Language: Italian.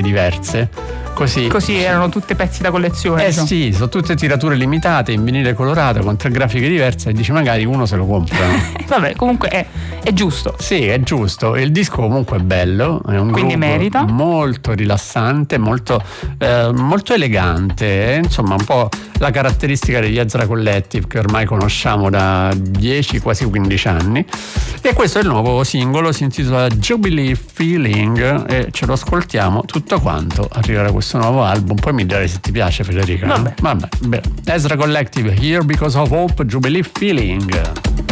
diverse. Così erano tutte pezzi da collezione. Diciamo. Sì, sono tutte tirature limitate in vinile colorato con 3 grafiche diverse e dici magari uno se lo compra. Vabbè, comunque è giusto. Sì, è giusto. Il disco comunque è bello, è un quindi merita. Molto rilassante, molto elegante, insomma un po' la caratteristica degli Ezra Collective che ormai conosciamo da 10, quasi 15 anni. E questo è il nuovo singolo, si intitola Jubilee Feeling e ce lo ascoltiamo tutto quanto arriverà questo nuovo album. Poi mi dirai se ti piace, Federica. Vabbè. Ezra Collective, Here Because of Hope, Jubilee Feeling.